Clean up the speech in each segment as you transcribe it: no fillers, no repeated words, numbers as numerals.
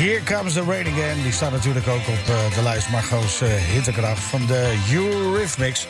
Here Comes the Rain Again. Die staat natuurlijk ook op de lijst Margot's hittekracht van de Eurythmics.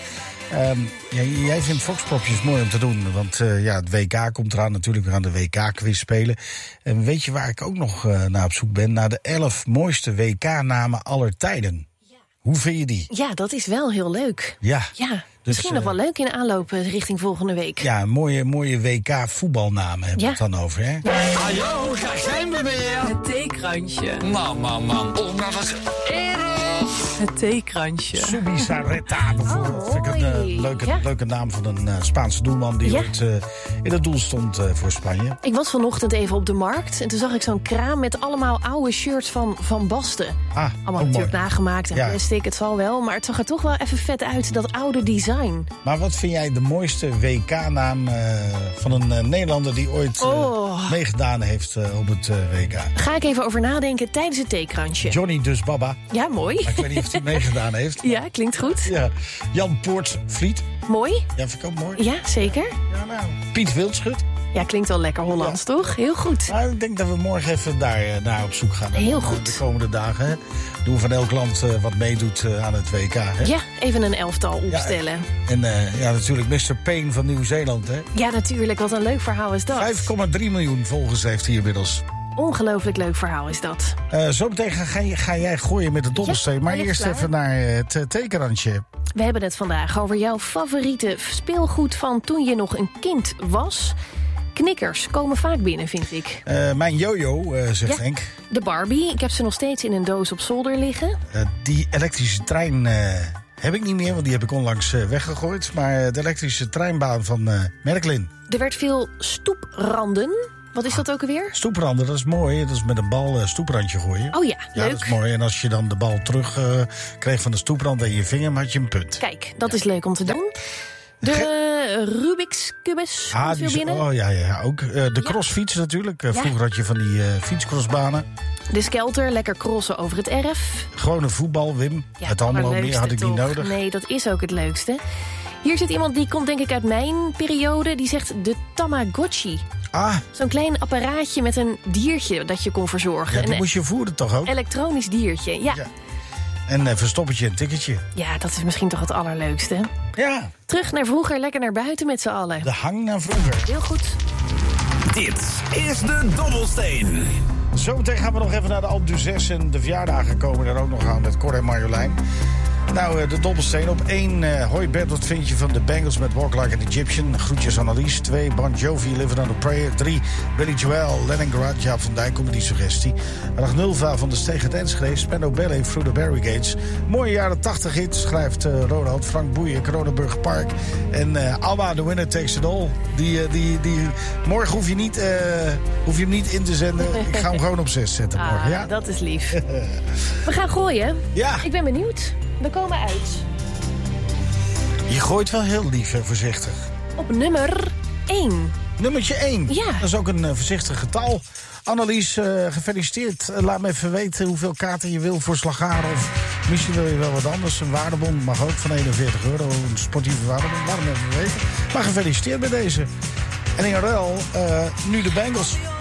Jij vindt Foxpopjes mooi om te doen. Want het WK komt eraan natuurlijk. We gaan de WK-quiz spelen. En weet je waar ik ook nog naar op zoek ben? Naar de 11 mooiste WK-namen aller tijden. Ja. Hoe vind je die? Ja, dat is wel heel leuk. Ja. Misschien nog wel leuk in aanloop richting volgende week. Ja, mooie WK-voetbalnamen hebben we het dan over, hè? Hallo, daar zijn we weer. Het theekransje. Man. Oh, maar wat erg. Het theekransje. Subisarreta bijvoorbeeld. Vind ik een leuke naam van een Spaanse doelman die ooit in het doel stond voor Spanje. Ik was vanochtend even op de markt en toen zag ik zo'n kraam met allemaal oude shirts van Van Basten. Allemaal natuurlijk nagemaakt en plastic, het zal wel. Maar het zag er toch wel even vet uit, dat oude design. Maar wat vind jij de mooiste WK-naam van een Nederlander die ooit meegedaan heeft op het WK? Ga ik even over nadenken tijdens het theekransje. Johnny Dus Baba. Ja, mooi. Ik weet niet of hij meegedaan heeft. Ja, klinkt goed. Ja. Jan Poortvliet. Mooi. Ja, vind ik ook mooi. Ja, zeker. Ja, nou. Piet Wildschut. Ja, klinkt wel lekker Hollands, toch? Heel goed. Nou, ik denk dat we morgen even daar op zoek gaan. Heel goed. De komende dagen. Hè? Doen we van elk land wat meedoet aan het WK. Hè? Ja, even een elftal opstellen. En natuurlijk Mr. Payne van Nieuw-Zeeland. Hè? Ja, natuurlijk. Wat een leuk verhaal is dat. 5,3 miljoen volgers heeft hij inmiddels. Ongelooflijk leuk verhaal is dat. Zometeen ga jij gooien met de dobbelsteen. Maar eerst even naar het theekrantje. We hebben het vandaag over jouw favoriete speelgoed van toen je nog een kind was. Knikkers komen vaak binnen, vind ik. Mijn jojo, zegt Henk. De Barbie. Ik heb ze nog steeds in een doos op zolder liggen. Die elektrische trein heb ik niet meer, want die heb ik onlangs weggegooid. Maar de elektrische treinbaan van Merklin. Er werd veel stoepranden. Wat is dat ook alweer? Stoepranden, dat is mooi. Dat is met een bal stoeprandje gooien. Oh ja, leuk. Ja, dat is mooi. En als je dan de bal terug kreeg van de stoeprand en je vinger, had je een punt. Kijk, dat is leuk om te doen. De Rubik's Cubus komt veel binnen. Oh ja, ook. De crossfiets natuurlijk. Vroeger had je van die fietscrossbanen. De Skelter, lekker crossen over het erf. Gewone voetbal, Wim. Ja, het Almelo meer had ik toch niet nodig. Nee, dat is ook het leukste. Hier zit iemand die komt denk ik uit mijn periode. Die zegt de Tamagotchi. Zo'n klein apparaatje met een diertje dat je kon verzorgen. Ja, die moest je voeren toch ook? Elektronisch diertje, ja. En een verstoppertje en ticketje. Ja, dat is misschien toch het allerleukste. Ja. Terug naar vroeger, lekker naar buiten met z'n allen. De hang naar vroeger. Heel goed. Dit is de dobbelsteen. Zometeen gaan we nog even naar de Alpe d'Huez en de verjaardagen komen er ook nog aan met Cor en Marjolein. Nou, de dobbelsteen op 1. Hoi Bert, wat vind je van de Bengals met Walk Like an Egyptian? Groetjes Annelies. 2. Bon Jovi, Living on a Prayer. 3. Billy Joel, Leningrad. Ja, van Dijk komt die suggestie. 8 Nulva van de Steeg het Enschede. Spendo Ballet, Through the Barricades. Mooie jaren 80 hit, schrijft Ronald. Frank Boeien, Kronenburg Park. En Alma, The Winner Takes It All. Die morgen hoef je hem niet in te zenden. Ik ga hem gewoon op 6 zetten morgen. Ja? Dat is lief. We gaan gooien. Ja. Ik ben benieuwd. We komen uit. Je gooit wel heel lief en voorzichtig. Op nummer 1. Nummertje 1. Ja. Dat is ook een voorzichtig getal. Annelies, gefeliciteerd. Laat me even weten hoeveel kaarten je wil voor Slagharen. Of misschien wil je wel wat anders. Een waardebon mag ook van €41. Een sportieve waardebon. Laat hem even weten. Maar gefeliciteerd bij deze. En in ruil, nu de Bengals.